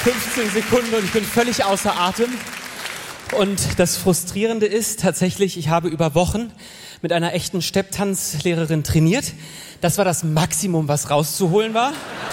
15 Sekunden und ich bin völlig außer Atem. Und das Frustrierende ist tatsächlich, ich habe über Wochen mit einer echten Stepptanzlehrerin trainiert. Das war das Maximum, was rauszuholen war.